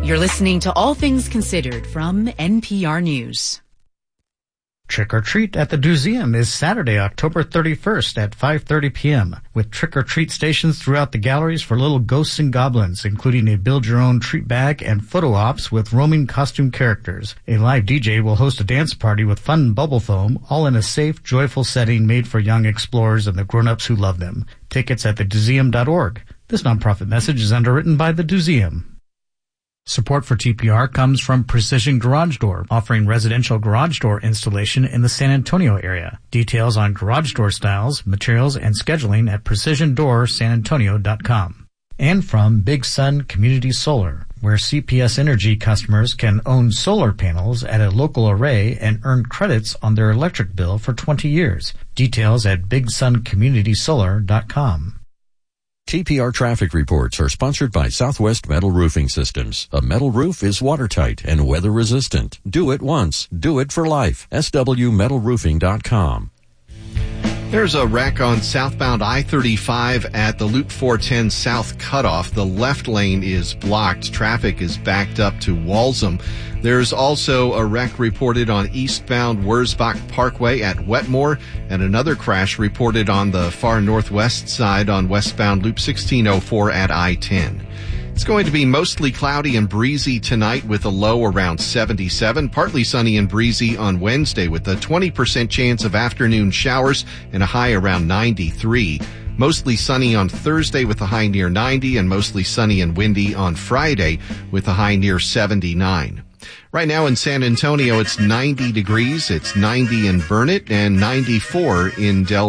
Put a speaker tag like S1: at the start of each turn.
S1: You're listening to All Things Considered from NPR News.
S2: Trick or Treat at the Museum is Saturday, October 31st at 5:30 p.m. with trick or treat stations throughout the galleries for little ghosts and goblins, including a build-your-own treat bag and photo ops with roaming costume characters. A live DJ will host a dance party with fun bubble foam, all in a safe, joyful setting made for young explorers and the grown-ups who love them. Tickets at themuseum.org. This nonprofit message is underwritten by the Museum. Support for TPR comes from Precision Garage Door, offering residential garage door installation in the San Antonio area. Details on garage door styles, materials, and scheduling at precisiondoorsanantonio.com. And from Big Sun Community Solar, where CPS Energy customers can own solar panels at a local array and earn credits on their electric bill for 20 years. Details at bigsuncommunitysolar.com.
S3: TPR traffic reports are sponsored by Southwest Metal Roofing Systems. A metal roof is watertight and weather resistant. Do it once. Do it for life. swmetalroofing.com.
S4: There's a wreck on southbound I-35 at the Loop 410 South Cutoff. The left lane is blocked. Traffic is backed up to Walsham. There's also a wreck reported on eastbound Wurzbach Parkway at Wetmore, and another crash reported on the far northwest side on westbound Loop 1604 at I-10. It's going to be mostly cloudy and breezy tonight with a low around 77. Partly sunny and breezy on Wednesday with a 20% chance of afternoon showers and a high around 93. Mostly sunny on Thursday with a high near 90, and mostly sunny and windy on Friday with a high near 79. Right now in San Antonio, it's 90 degrees. It's 90 in Burnett and 94 in Del